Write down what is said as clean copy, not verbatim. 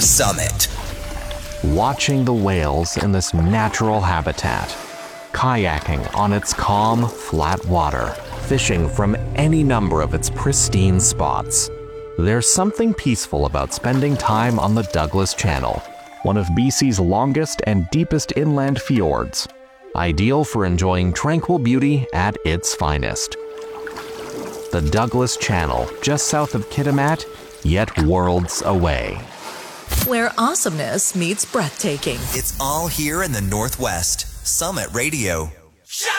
Summit. Watching the whales in this natural habitat, kayaking on its calm, flat water, fishing from any number of its pristine spots. There's something peaceful about spending time on the Douglas Channel, one of BC's longest and deepest inland fjords, ideal for enjoying tranquil beauty at its finest. The Douglas Channel, just south of Kitimat, yet worlds away. Where awesomeness meets breathtaking. It's all here in the Northwest. Summit Radio.